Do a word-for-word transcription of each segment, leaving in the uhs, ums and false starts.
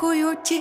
děkuju ti.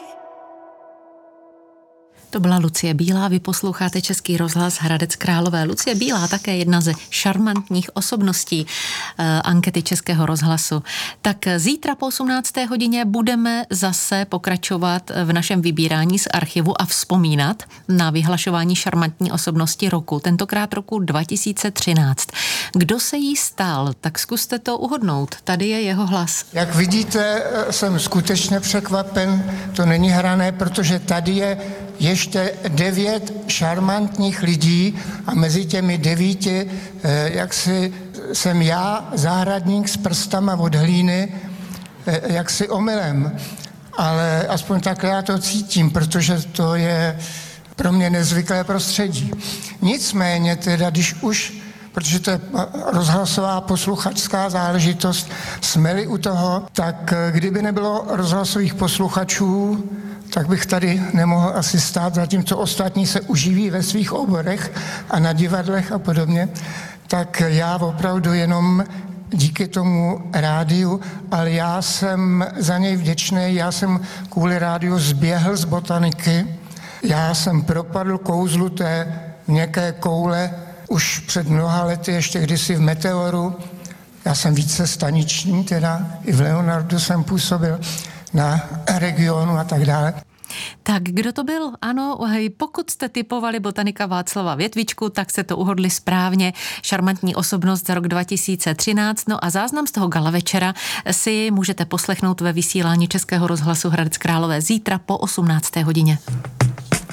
To byla Lucie Bílá, vy posloucháte Český rozhlas Hradec Králové. Lucie Bílá také jedna ze šarmantních osobností eh, ankety Českého rozhlasu. Tak zítra po osmnácté hodině budeme zase pokračovat v našem vybírání z archivu a vzpomínat na vyhlašování šarmantní osobnosti roku, tentokrát roku dva tisíce třináct. Kdo se jí stal, tak zkuste to uhodnout. Tady je jeho hlas. Jak vidíte, jsem skutečně překvapen, to není hrané, protože tady je ještě devět šarmantních lidí a mezi těmi devíti, jak si jsem já, zahradník s prstama od hlíny, jak si omylem. Ale aspoň takhle já to cítím, protože to je pro mě nezvyklé prostředí. Nicméně teda, když už, protože to je rozhlasová posluchačská záležitost, jsme-li u toho, tak kdyby nebylo rozhlasových posluchačů, tak bych tady nemohl asi stát, zatímco ostatní se uživí ve svých oborech a na divadlech a podobně, tak já opravdu jenom díky tomu rádiu, ale já jsem za něj vděčný, já jsem kvůli rádiu zběhl z botaniky, já jsem propadl kouzlu té měkké koule už před mnoha lety, ještě kdysi v Meteoru, já jsem více staniční, teda i v Leonardu jsem působil, na regionu a tak dále. Tak kdo to byl? Ano, hej, pokud jste typovali botanika Václava Větvičku, tak jste to uhodli správně. Šarmantní osobnost za rok dva tisíce třináct. No a záznam z toho gala večera si můžete poslechnout ve vysílání Českého rozhlasu Hradec Králové zítra po osmnácté hodině.